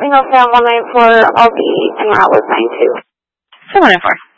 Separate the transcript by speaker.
Speaker 1: me know if you have 194. I'll be en route with 92.
Speaker 2: So 194.